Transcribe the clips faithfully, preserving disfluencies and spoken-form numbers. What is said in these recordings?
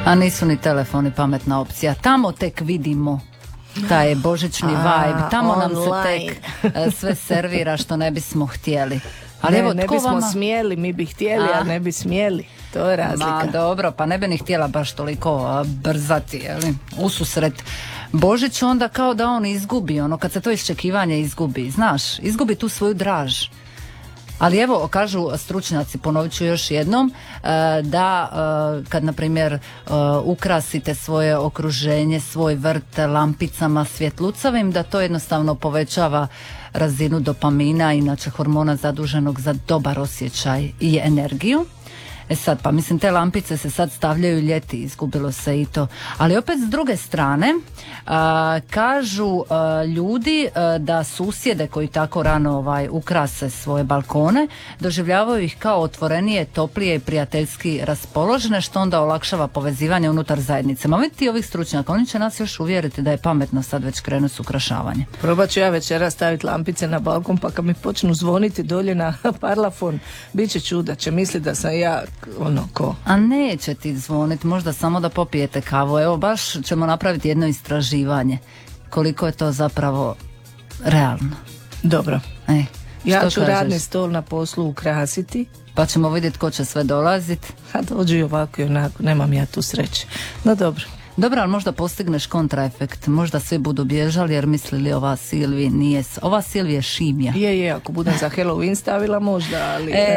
A nisu ni telefoni pametna opcija. Tamo tek vidimo taj božićni A, vibe. Tamo online. nam se tek sve servira što ne bismo htjeli. Ali ne, evo, ne tko bismo vama... smjeli, mi bi htjeli, a, a ne bi smjeli. To je razlika. Ma dobro, pa ne bi ni htjela baš toliko a, brzati, jeli, ususret Božiću, onda kao da on izgubi, ono, kad se to iščekivanje izgubi, znaš, izgubi tu svoju draž. Ali evo, kažu stručnjaci, ponovit ću još jednom, da kad, na primjer, ukrasite svoje okruženje, svoj vrt lampicama svjetlucavim, da to jednostavno povećava razinu dopamina, inače hormona zaduženog za dobar osjećaj i energiju. E sad, pa mislim, te lampice se sad stavljaju ljeti, izgubilo se i to. Ali opet s druge strane, a, kažu a, ljudi a, da susjede koji tako rano ovaj, ukrase svoje balkone, doživljavaju ih kao otvorenije, toplije i prijateljski raspoložene, što onda olakšava povezivanje unutar zajednice. Ma vidite ovih stručnjaka, oni će nas još uvjeriti da je pametno sad već krenuti s ukrašavanjem. Probat ću ja večera staviti lampice na balkon, pa kad mi počnu zvoniti dolje na parlafon, bit će čuda, će misli da sam ja ono ko. A neće ti zvoniti, možda samo da popijete kavu. Evo, baš ćemo napraviti jedno istraživanje koliko je to zapravo realno. Dobro. E, ja ću kažeš? radni stol na poslu ukrasiti. Pa ćemo vidjeti ko će sve dolaziti. A dođu i ovako i onako, nemam ja tu sreće. No dobro. Dobro, ali možda postigneš kontraefekt. Možda svi budu bježali jer mislili ova Silvi nije... Ova Silvi je šimija. Je, je, ako budem za Halloween stavila možda, ali... E,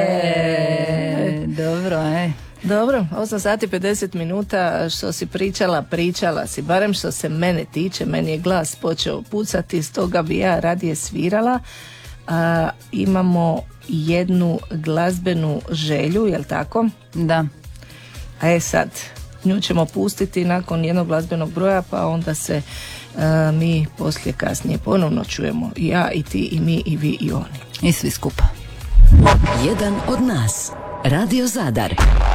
e, dobro, e. Dobro, osam sati pedeset minuta, što si pričala, pričala si, barem što se mene tiče, meni je glas počeo pucati, stoga bi ja radije svirala. A, imamo jednu glazbenu želju, jel tako? Da. A je sad, nju ćemo pustiti nakon jednog glazbenog broja, pa onda se a, mi poslije kasnije ponovno čujemo. Ja i ti i mi i vi i oni. I svi skupa. Jedan od nas. Radio Zadar.